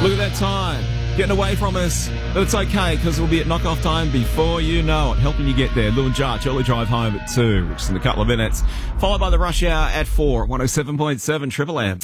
Look at that time. Getting away from us. But it's okay, because we'll be at knock-off time before you know it. Helping you get there. Lou and Jarch, early drive home at 2, which is in a couple of minutes. Followed by the rush hour at 4 at 107.7 Triple M.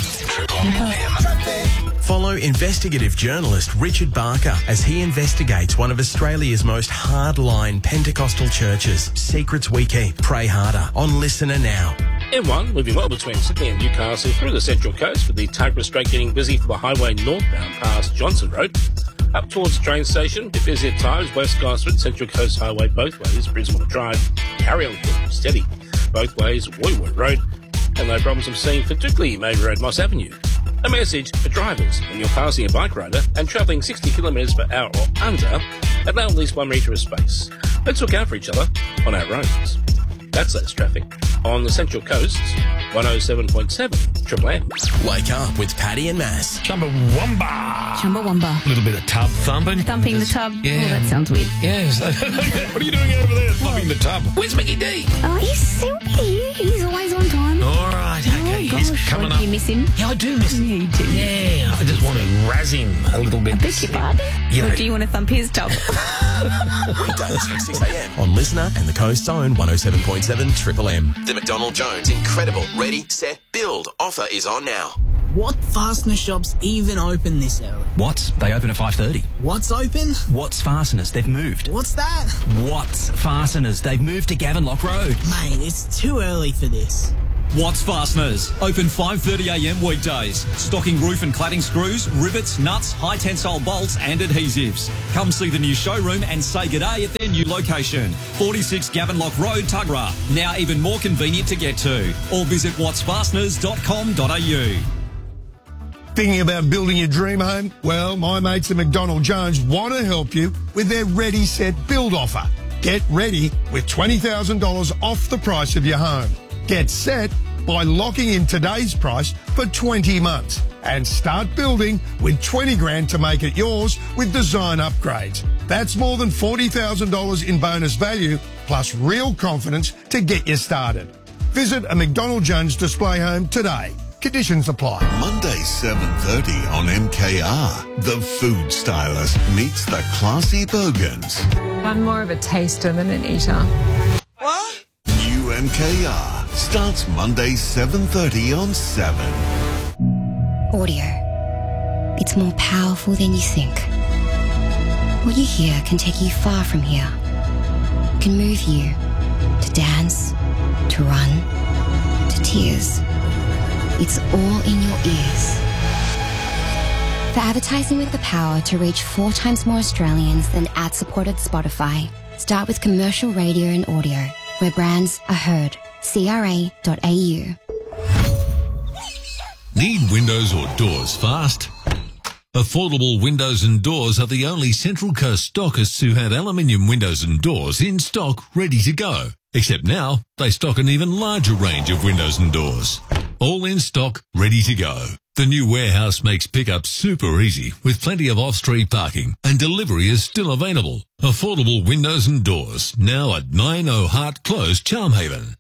Follow investigative journalist Richard Barker as he investigates one of Australia's most hardline Pentecostal churches. Secrets we keep. Pray harder. On Listener now. M1 moving well between Sydney and Newcastle through the Central Coast, with the Tuggerah Strait getting busy for the highway northbound past Johnson Road. Up towards the train station, bit busy at times, West Gosford, Central Coast Highway both ways, Brisbane Drive, carry on steady both ways, Woodward Road, and no problems I'm seeing for Dukley, Main Road, Moss Avenue. A message for drivers: when you're passing a bike rider and travelling 60 kilometres per hour or under, allow at least 1 metre of space. Let's look out for each other on our roads. That's less traffic on the Central Coast, 107.7 Triple M. Wake up with Paddy and Mass. Chumbawamba. Chumbawamba. A little bit of tub thumping. Thumping the tub. Yeah. Oh, that sounds weird. Yes. What are you doing over there, thumping the tub? Where's Mickey D? Oh, he's so cute. He's always on time. All right, okay. Oh, He's gosh. coming Do up. you miss him? Yeah, I do miss him. Yeah, you do. Yeah, I just want to razz him a little bit. I beg your pardon? You know, Or do you want to thump his tub? Weekdays from 6 a.m. on Listener and the Coast's own 107.7 Triple M. The McDonald Jones Incredible Ready, Set, Build offer is on now. What fastener shops even open this early? Watts? They open at 5:30. What's open? Watts Fasteners? They've moved. What's that? Watts Fasteners? They've moved to Gavenlock Road. Mate, it's too early for this. Watts Fasteners, open 5:30am weekdays. Stocking roof and cladding screws, rivets, nuts, high tensile bolts and adhesives. Come see the new showroom and say g'day at their new location. 46 Gavenlock Road, Tuggerah. Now even more convenient to get to. Or visit wattsfasteners.com.au. Thinking about building your dream home? Well, my mates at McDonald Jones want to help you with their Ready, Set, Build offer. Get ready with $20,000 off the price of your home. Get set by locking in today's price for 20 months and start building with 20 grand to make it yours with design upgrades. That's more than $40,000 in bonus value plus real confidence to get you started. Visit a McDonald Jones display home today. Conditions apply. Monday, 7:30 on MKR. The food stylist meets the classy Bogans. I'm more of a taster than an eater. What? New MKR starts Monday, 7:30 on 7. Audio. It's more powerful than you think. What you hear can take you far from here. It can move you to dance, to run, to tears. It's all in your ears. For advertising with the power to reach 4 times more Australians than ad-supported Spotify, start with commercial radio and audio, where brands are heard. CRA.au. Need windows or doors fast? Affordable Windows and Doors are the only Central Coast stockists who have aluminium windows and doors in stock ready to go. Except now, they stock an even larger range of windows and doors. All in stock, ready to go. The new warehouse makes pickup super easy with plenty of off-street parking, and delivery is still available. Affordable Windows and Doors, now at 90 Hart Close, Charmhaven.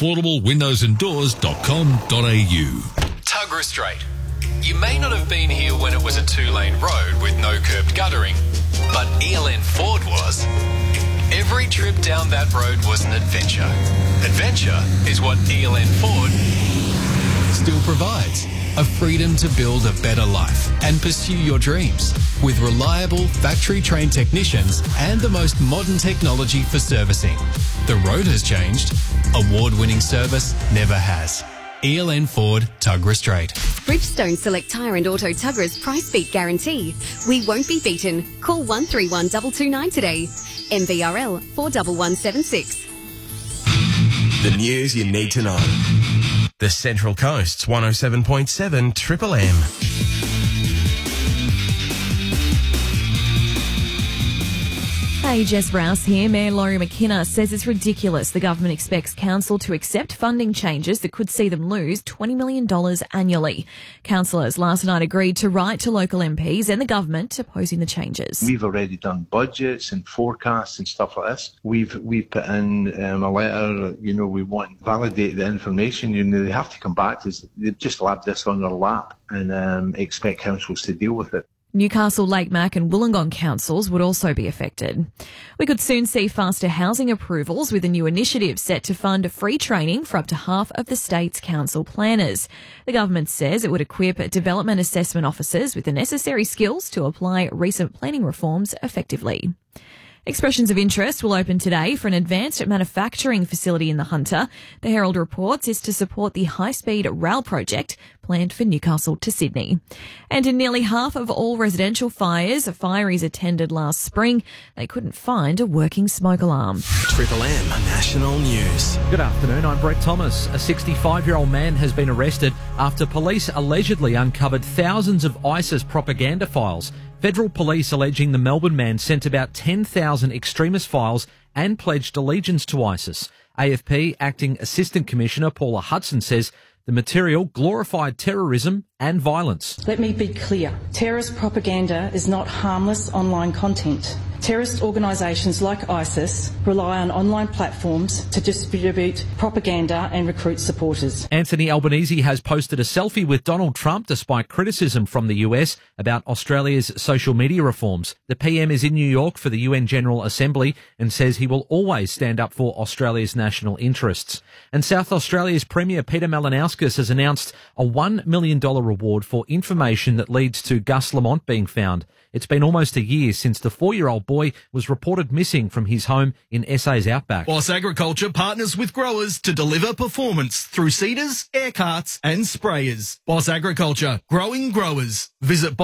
AffordableWindowsandDoors.com.au. Tuggerah Strait. You may not have been here when it was a 2-lane road with no curbed guttering, but ELN Ford was. Every trip down that road was an adventure. Adventure is what ELN Ford still provides. A freedom to build a better life and pursue your dreams with reliable factory-trained technicians and the most modern technology for servicing. The road has changed. Award-winning service never has. ELN Ford, Tuggerah Strait. Bridgestone Select Tyre and Auto Tuggerah's price beat guarantee. We won't be beaten. Call 131 229 today. MBRL 41176. The news you need to know. The Central Coast's 107.7 Triple M. Hey, Jess Rouse here. Mayor Laurie McKenna says it's ridiculous the government expects council to accept funding changes that could see them lose $20 million annually. Councillors last night agreed to write to local MPs and the government opposing the changes. We've already done budgets and forecasts and stuff like this. We've put in a letter, we want to validate the information. They have to come back to us. They just lap this on their lap and expect councils to deal with it. Newcastle, Lake Mac and Wollongong councils would also be affected. We could soon see faster housing approvals with a new initiative set to fund free training for up to half of the state's council planners. The government says it would equip development assessment officers with the necessary skills to apply recent planning reforms effectively. Expressions of interest will open today for an advanced manufacturing facility in the Hunter. The Herald reports is to support the high-speed rail project planned for Newcastle to Sydney. And in nearly half of all residential fires fireys attended last spring, they couldn't find a working smoke alarm. Triple M National News. Good afternoon, I'm Brett Thomas. A 65-year-old man has been arrested after police allegedly uncovered thousands of ISIS propaganda files. Federal police alleging the Melbourne man sent about 10,000 extremist files and pledged allegiance to ISIS. AFP Acting Assistant Commissioner Paula Hudson says the material glorified terrorism and violence. Let me be clear. Terrorist propaganda is not harmless online content. Terrorist organisations like ISIS rely on online platforms to distribute propaganda and recruit supporters. Anthony Albanese has posted a selfie with Donald Trump despite criticism from the US about Australia's social media reforms. The PM is in New York for the UN General Assembly and says he will always stand up for Australia's national interests. And South Australia's Premier Peter Malinauskas has announced a $1 million reward for information that leads to Gus Lamont being found. It's been almost a year since the 4-year-old boy was reported missing from his home in SA's outback. Boss Agriculture partners with growers to deliver performance through seeders, air carts and sprayers. Boss Agriculture, growing growers. Visit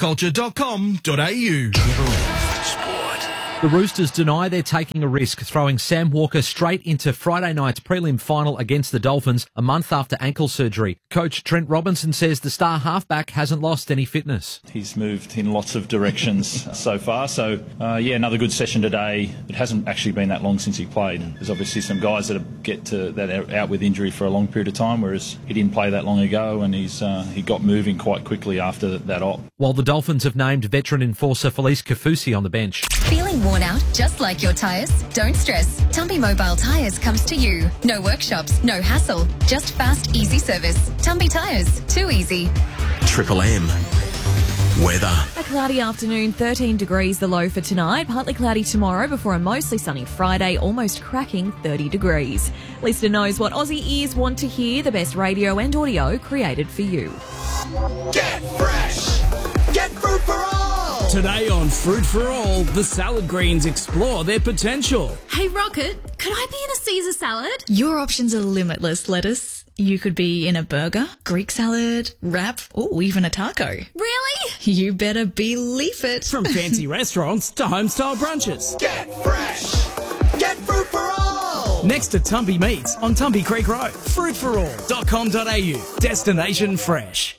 bossagriculture.com.au. The Roosters deny they're taking a risk, throwing Sam Walker straight into Friday night's prelim final against the Dolphins a month after ankle surgery. Coach Trent Robinson says the star halfback hasn't lost any fitness. He's moved in lots of directions so far. So, another good session today. It hasn't actually been that long since he played. There's obviously some guys that are out with injury for a long period of time, whereas he didn't play that long ago, and he got moving quite quickly after that op. While the Dolphins have named veteran enforcer Felice Kafusi on the bench. Feeling worn out just like your tyres? Don't stress. Tumby Mobile Tyres comes to you. No workshops, no hassle, just fast, easy service. Tumby Tyres, too easy. Triple M weather. A cloudy afternoon, 13 degrees the low for tonight. Partly cloudy tomorrow before a mostly sunny Friday, almost cracking 30 degrees. Listener knows what Aussie ears want to hear, the best radio and audio created for you. Get fresh! Get fruit for all! Today on Fruit for All, the salad greens explore their potential. Hey Rocket, could I be in a Caesar salad? Your options are limitless, lettuce. You could be in a burger, Greek salad, wrap, or even a taco. Really? You better believe it. From fancy restaurants to home-style brunches. Get fresh! Get fruit for all! Next to Tumby Meats on Tumby Creek Road. Fruitforall.com.au. Destination fresh.